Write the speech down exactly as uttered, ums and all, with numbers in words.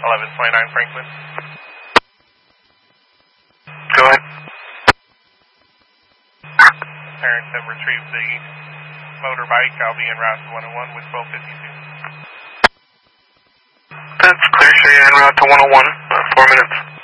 eleven twenty-nine Franklin. Go ahead. Parents have retrieved the motorbike. I'll be en route to one oh one with twelve fifty-two. That's clear, sure you're en route to one oh one, uh, four minutes.